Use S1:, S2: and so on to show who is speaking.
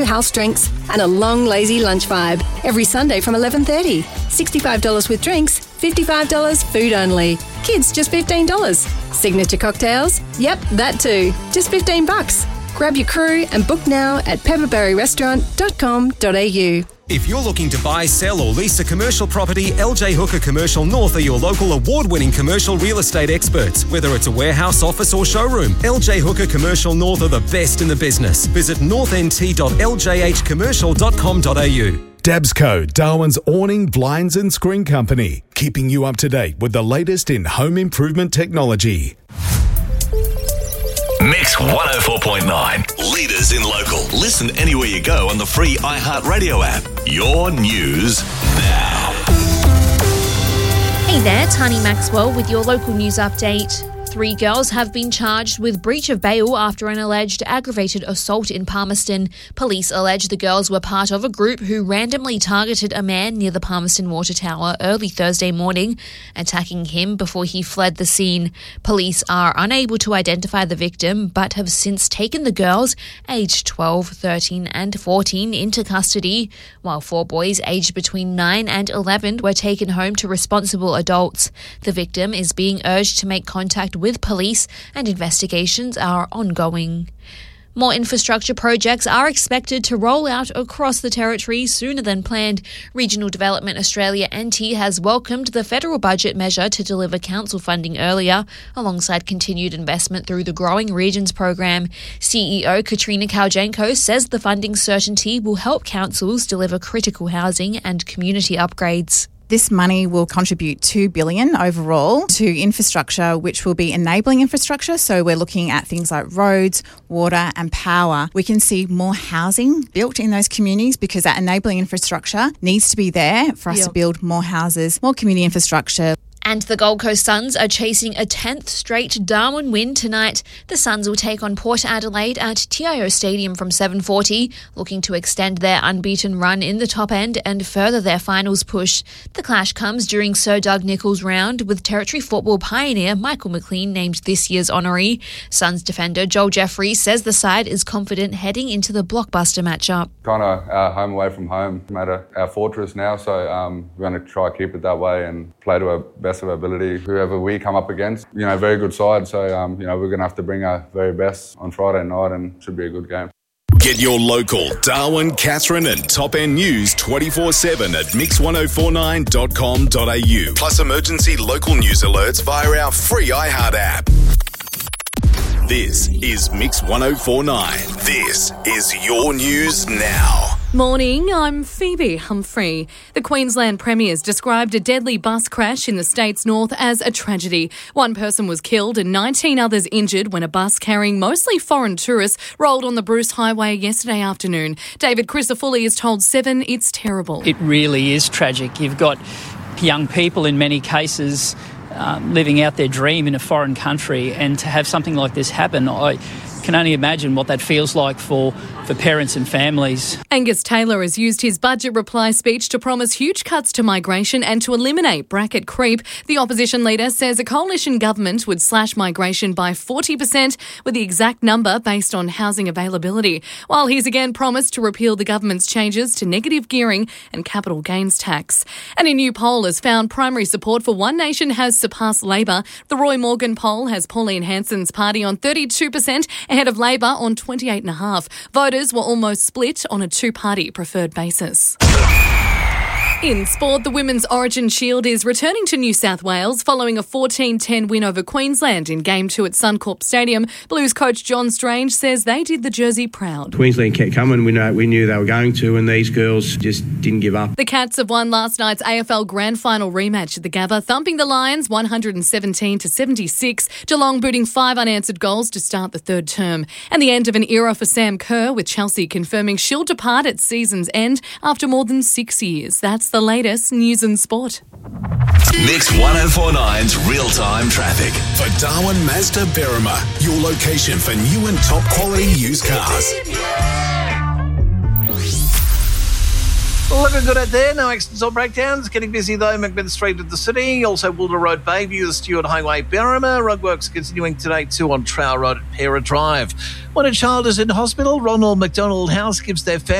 S1: house drinks, and a long, lazy lunch vibe every Sunday from 11:30. $65 with drinks, $55 food only. Kids just $15. Signature cocktails? Yep, that too. Just $15. Grab your crew and book now at pepperberryrestaurant.com.au.
S2: If you're looking to buy, sell or lease a commercial property, LJ Hooker Commercial North are your local award-winning commercial real estate experts. Whether it's a warehouse, office or showroom, LJ Hooker Commercial North are the best in the business. Visit northnt.ljhcommercial.com.au.
S3: Dabsco, Darwin's awning, blinds and screen company, keeping you up to date with the latest in home improvement technology.
S4: Mix 104.9. Leaders in local. Listen anywhere you go on the free iHeartRadio app. Your news now.
S5: Hey there, Tani Maxwell with your local news update. 3 girls have been charged with breach of bail after an alleged aggravated assault in Palmerston. Police allege the girls were part of a group who randomly targeted a man near the Palmerston Water Tower early Thursday morning, attacking him before he fled the scene. Police are unable to identify the victim but have since taken the girls, aged 12, 13 and 14, into custody, while 4 boys aged between 9 and 11 were taken home to responsible adults. The victim is being urged to make contact with police and investigations are ongoing. More infrastructure projects are expected to roll out across the territory sooner than planned. Regional Development Australia NT has welcomed the federal budget measure to deliver council funding earlier, alongside continued investment through the Growing Regions program. CEO Katrina Kaljenko says the funding certainty will help councils deliver critical housing and community upgrades.
S6: This money will contribute $2 billion overall to infrastructure, which will be enabling infrastructure. So we're looking at things like roads, water and power. We can see more housing built in those communities because that enabling infrastructure needs to be there for us to build more houses, more community infrastructure.
S5: And the Gold Coast Suns are chasing a 10th straight Darwin win tonight. The Suns will take on Port Adelaide at TIO Stadium from 7:40, looking to extend their unbeaten run in the top end and further their finals push. The clash comes during Sir Doug Nicholls' round, with Territory football pioneer Michael McLean named this year's honoree. Suns defender Joel Jeffrey says the side is confident heading into the blockbuster matchup.
S7: Kind of home away from home, made our fortress now, so we're going to try to keep it that way and play to our best of our ability. Whoever we come up against, very good side, so we're going to have to bring our very best on Friday night and it should be a good game.
S3: Get your local Darwin, Katherine and Top End news 24/7 at mix1049.com.au. Plus emergency local news alerts via our free iHeart app. This is Mix 1049. This is your news now.
S8: Morning, I'm Phoebe Humphrey. The Queensland Premier's described a deadly bus crash in the state's north as a tragedy. 1 person was killed and 19 others injured when a bus carrying mostly foreign tourists rolled on the Bruce Highway yesterday afternoon. David Crisafulli has told 7 it's terrible.
S9: It really is tragic. You've got young people in many cases living out their dream in a foreign country, and to have something like this happen, I can only imagine what that feels like for parents and families.
S8: Angus Taylor has used his budget reply speech to promise huge cuts to migration and to eliminate bracket creep. The opposition leader says a coalition government would slash migration by 40%, with the exact number based on housing availability, while he's again promised to repeal the government's changes to negative gearing and capital gains tax. And a new poll has found primary support for One Nation has surpassed Labor. The Roy Morgan poll has Pauline Hanson's party on 32%, ahead of Labor on 28.5%. Voters were almost split on a 2-party preferred basis. In sport, the Women's Origin Shield is returning to New South Wales following a 14-10 win over Queensland in Game 2 at Suncorp Stadium. Blues coach John Strange says they did the Jersey proud.
S10: Queensland kept coming. We knew they were going to, and these girls just didn't give up.
S8: The Cats have won last night's AFL Grand Final rematch at the Gabba, thumping the Lions 117-76. Geelong booting 5 unanswered goals to start the third term. And the end of an era for Sam Kerr, with Chelsea confirming she'll depart at season's end after more than 6 years. That's the latest news and sport.
S4: Mix 1049's real-time traffic.
S3: For Darwin Mazda Berrima, your location for new and top quality used cars.
S11: Looking good out there. No accidents or breakdowns. Getting busy though. Macbeth Street at the city. Also Wilder Road, Bayview, the Stewart Highway, Berrima. Roadworks continuing today too on Trowell Road at Pera Drive. When a child is in hospital, Ronald McDonald House gives their family